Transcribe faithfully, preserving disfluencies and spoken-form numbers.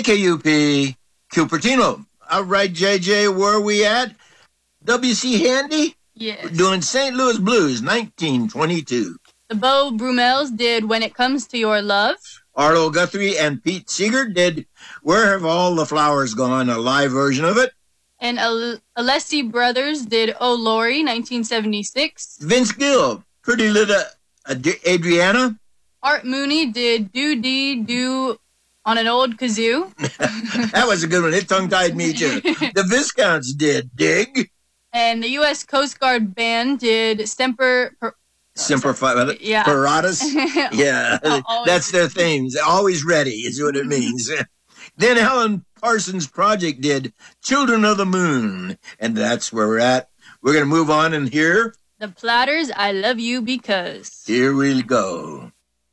K U P, Cupertino. All right, J J, where are we at? W C Handy? Yes. We're doing Saint Louis Blues, nineteen twenty-two. The Beau Brummels did When It Comes to Your Love. Arlo Guthrie and Pete Seeger did Where Have All the Flowers Gone, a live version of it. And Al- Alessi Brothers did Oh Laurie, nineteen seventy-six. Vince Gill, Pretty Little Ad- Adriana. Art Mooney did Do Dee Do on an Old Kazoo. That was a good one. It tongue-tied me, too. The Viscounts did Dig. And the U S Coast Guard Band did Semper... Per- Semper Fi- yeah. Paratus. Yeah, that's their themes. Always ready is what it means. Then Helen Parsons Project did Children of the Moon. And that's where we're at. We're going to move on and hear... The Platters, I Love You Because. Here we go.